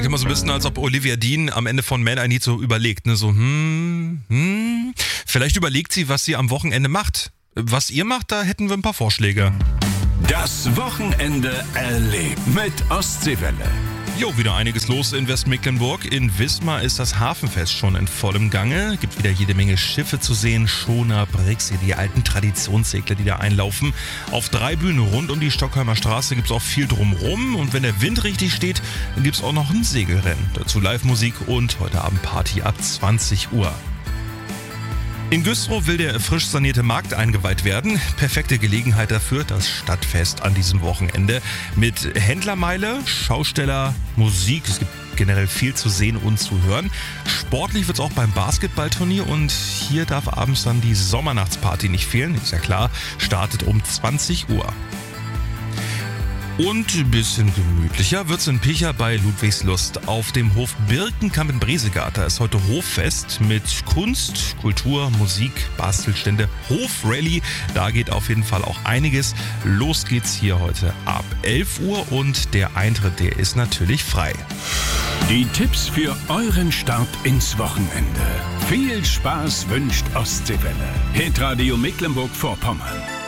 Klingt immer so ein bisschen, als ob Olivia Dean am Ende von Man I Need so überlegt. Ne? So, Vielleicht überlegt sie, was sie am Wochenende macht. Was ihr macht, da hätten wir ein paar Vorschläge. Das Wochenende erlebt mit Ostseewelle. Jo, wieder einiges los in Westmecklenburg. In Wismar ist das Hafenfest schon in vollem Gange. Gibt wieder jede Menge Schiffe zu sehen. Schoner, Brixie, die alten Traditionssegler, die da einlaufen. Auf 3 Bühnen rund um die Stockholmer Straße gibt es auch viel drumrum. Und wenn der Wind richtig steht, dann gibt es auch noch ein Segelrennen. Dazu Live-Musik und heute Abend Party ab 20 Uhr. In Güstrow will der frisch sanierte Markt eingeweiht werden. Perfekte Gelegenheit dafür, das Stadtfest an diesem Wochenende. Mit Händlermeile, Schausteller, Musik. Es gibt generell viel zu sehen und zu hören. Sportlich wird es auch beim Basketballturnier und hier darf abends dann die Sommernachtsparty nicht fehlen. Ist ja klar, startet um 20 Uhr. Und ein bisschen gemütlicher wird's in Picha bei Ludwigslust. Auf dem Hof Birkenkamp in Bresegata ist heute Hoffest mit Kunst, Kultur, Musik, Bastelstände, Hofrally. Da geht auf jeden Fall auch einiges. Los geht's hier heute ab 11 Uhr und der Eintritt, der ist natürlich frei. Die Tipps für euren Start ins Wochenende. Viel Spaß wünscht Ostseewelle. Hitradio Mecklenburg-Vorpommern.